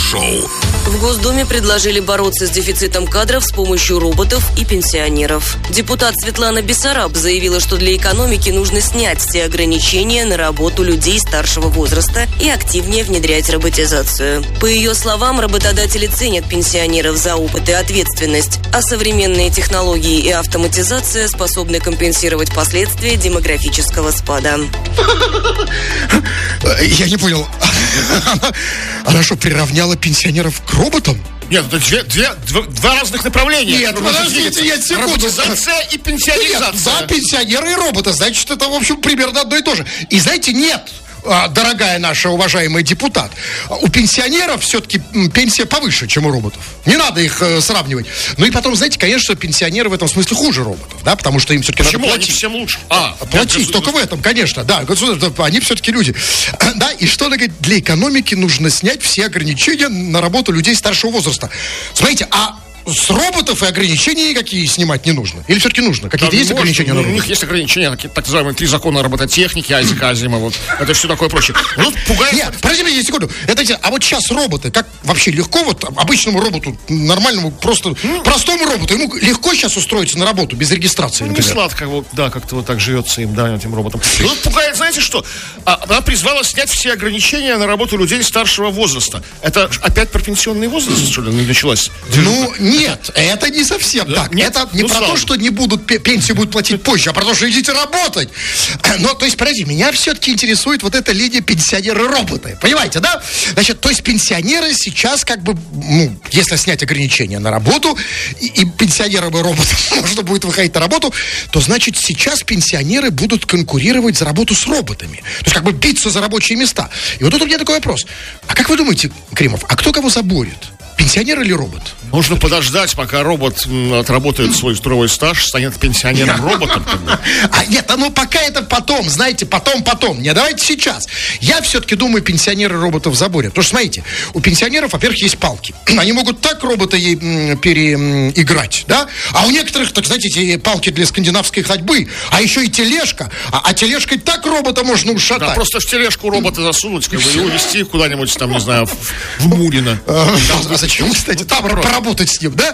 Крем-хруст-шоу. В Госдуме предложили бороться с дефицитом кадров с помощью роботов и пенсионеров. Депутат Светлана Бессараб заявила, что для экономики нужно снять все ограничения на работу людей старшего возраста и активнее внедрять роботизацию. По ее словам, работодатели ценят пенсионеров за опыт и ответственность, а современные технологии и автоматизация способны компенсировать последствия демографического спада. Я не понял. Она что, приравняла пенсионеров к роботам? Нет, это два разных направления. Нет, подождите, я секунду. Роботизация и пенсионеризация. Нет, да, пенсионеры и роботы. Значит, это, в общем, примерно одно и то же. И знаете, нет, дорогая наша уважаемая депутат, у пенсионеров все-таки пенсия повыше, чем у роботов. Не надо их сравнивать. Ну и потом, знаете, конечно, пенсионеры в этом смысле хуже роботов, да, потому что им все-таки надо платить. Они всем лучше? Платить, только в этом, конечно, да, они все-таки люди. Да, и что она говорит, для экономики нужно снять все ограничения на работу людей старшего возраста. Смотрите, с роботов и ограничений никакие снимать не нужно? Или все-таки нужно? Какие-то есть ограничения на роботов? У них есть ограничения, так называемые 3 закона робототехники, Айзека Азимова, это все такое прочее. Ну, пугает... Нет, подожди меня секунду. А вот сейчас роботы, как вообще легко вот обычному роботу, нормальному, просто простому роботу, ему легко сейчас устроиться на работу без регистрации, например? Не сладко, да, как-то вот так живется им, да, этим роботам. Ну, пугает, знаете что? Она призвала снять все ограничения на работу людей старшего возраста. Это опять про пенсионный возраст, что ли, началось? Ну, нет, это не совсем так. Нет? Это не про то, что не будут пенсию будут платить позже, а про то, что идите работать. Но, то есть, подожди, меня все-таки интересует вот эта линия пенсионеры-роботы. Понимаете, да? Значит, то есть пенсионеры сейчас как бы, если снять ограничения на работу, и пенсионерам и роботам можно будет выходить на работу, то, значит, сейчас пенсионеры будут конкурировать за работу с роботами. То есть как бы биться за рабочие места. И вот тут у меня такой вопрос. А как вы думаете, Кремов, а кто кого заборет? Пенсионер или робот? Нужно подождать, пока робот отработает свой трудовой стаж, станет пенсионером-роботом. Нет, пока это потом, знаете, потом. Не, давайте сейчас. Я все-таки думаю, пенсионеры роботов заборят. Потому что, смотрите, у пенсионеров, во-первых, есть палки. Они могут так робота переиграть, да? А у некоторых, так, знаете, эти палки для скандинавской ходьбы, а еще и тележка. А тележкой так робота можно ушатать. Да, просто в тележку робота засунуть, как бы, и увезти куда-нибудь, там, не знаю, в Мурино. Зачем, кстати, там поработать с ним, да?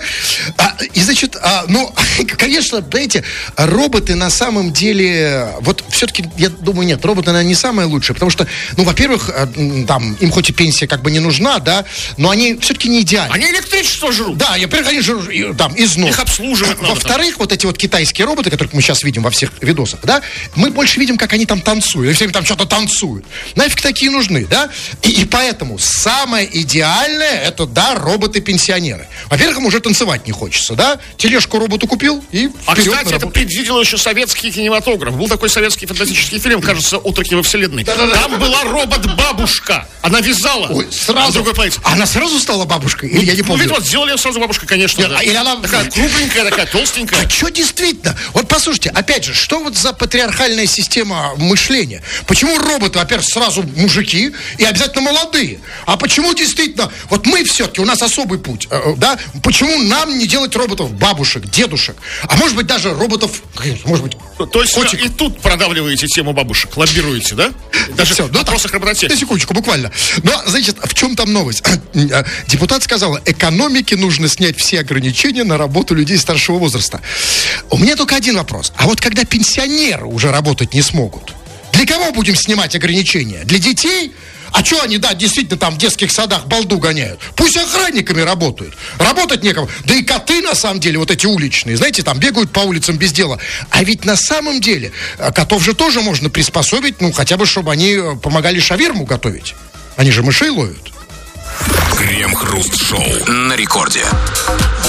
И, значит, конечно, знаете, роботы на самом деле, вот все-таки, я думаю, нет, роботы, наверное, не самое лучшее, потому что, во-первых, там, им хоть и пенсия как бы не нужна, да, но они все-таки не идеальны. Они электричество жрут. Да, во-первых, они жрут, там, из ног. Их обслуживать надо. Во-вторых, вот эти вот китайские роботы, которых мы сейчас видим во всех видосах, да, мы больше видим, как они там танцуют, они все время там что-то танцуют. Нафиг такие нужны, да? И поэтому самое идеальное, это, да, роботы-пенсионеры. Во-первых, им уже танцевать не хочется, да? Тележку роботу купил и вперед. Кстати, это предвидел еще советский кинематограф. Был такой советский фантастический фильм, кажется, «Утроки во вселенной». Там была робот-бабушка. Она вязала. Ой, сразу. Она сразу стала бабушкой? Или я не помню? Вот сделали ее сразу бабушкой, конечно. Нет, да. Или она такая кругленькая, такая толстенькая. А что действительно? Вот послушайте, опять же, что вот за патриархальная система мышления? Почему роботы, во-первых, сразу мужики и обязательно молодые? А почему действительно, вот мы все-таки, у нас особый путь, да? Почему нам не делать роботов бабушек, дедушек? А может быть даже роботов, может быть, то есть котиков. И тут продавливаете тему бабушек, лоббируете, да? Даже все, в вопросах робототехники. На секундочку, буквально. Но, значит, в чем там новость? Депутат сказала, экономике нужно снять все ограничения на работу людей старшего возраста. У меня только один вопрос. А вот когда пенсионеры уже работать не смогут, для кого будем снимать ограничения? Для детей? А что они, да, действительно там в детских садах балду гоняют? Пусть охранниками работают. Работать некому. Да и коты, на самом деле, вот эти уличные, знаете, там бегают по улицам без дела. А ведь на самом деле котов же тоже можно приспособить, хотя бы, чтобы они помогали шаверму готовить. Они же мышей ловят. Крем-хруст-шоу на рекорде.